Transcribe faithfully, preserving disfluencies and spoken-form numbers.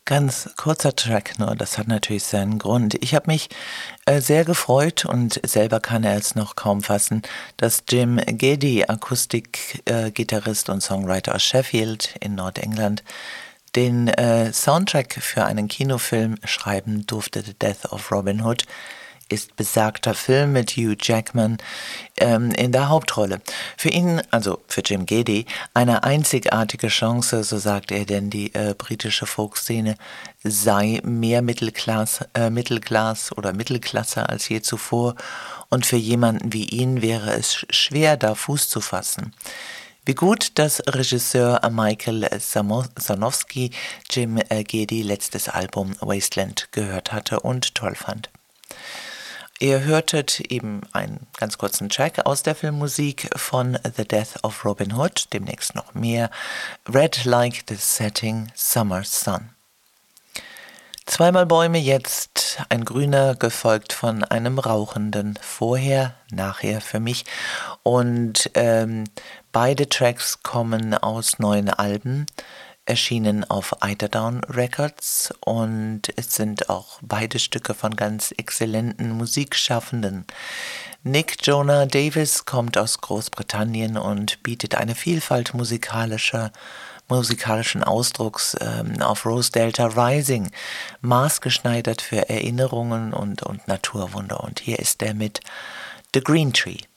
Ganz kurzer Track nur, das hat natürlich seinen Grund. Ich habe mich äh, sehr gefreut und selber kann er es noch kaum fassen, dass Jim Geddie, Akustikgitarrist äh, und Songwriter aus Sheffield in Nordengland, den äh, Soundtrack für einen Kinofilm schreiben durfte. The Death of Robin Hood ist besagter Film mit Hugh Jackman ähm, in der Hauptrolle. Für ihn, also für Jim Geddie, eine einzigartige Chance, so sagt er, denn die äh, britische Folkszene sei mehr Mittelklass, äh, Mittelklass oder Mittelklasse als je zuvor und für jemanden wie ihn wäre es schwer, da Fuß zu fassen. Wie gut, dass Regisseur Michael Sarnowski Jim Geddie letztes Album Wasteland gehört hatte und toll fand. Ihr hörtet eben einen ganz kurzen Track aus der Filmmusik von The Death of Robin Hood, demnächst noch mehr. Red Like the Setting Summer Sun. Zweimal Bäume, jetzt ein grüner, gefolgt von einem rauchenden. Vorher, nachher für mich. Und ähm, beide Tracks kommen aus neuen Alben, erschienen auf Eiderdown Records, und es sind auch beide Stücke von ganz exzellenten Musikschaffenden. Nick Jonah Davis kommt aus Großbritannien und bietet eine Vielfalt musikalischer musikalischen Ausdrucks ähm, auf Rose Delta Rising, maßgeschneidert für Erinnerungen und, und Naturwunder. Und hier ist er mit The Green Tree.